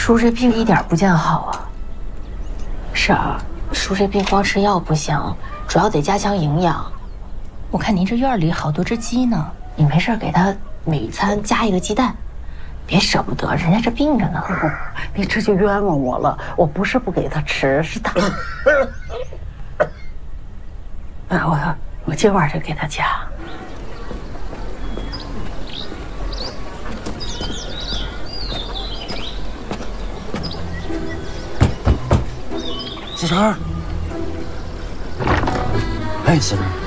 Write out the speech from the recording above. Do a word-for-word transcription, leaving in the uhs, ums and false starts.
叔这病一点不见好啊。是啊，叔这病光吃药不行，主要得加强营养。我看您这院里好多只鸡呢，你没事给它每餐加一个鸡蛋，别舍不得，人家这病着呢。 哦、你这就冤枉我了，我不是不给他吃，是他。哎，我我今晚就给他加。 小陈儿，哎，小陈儿。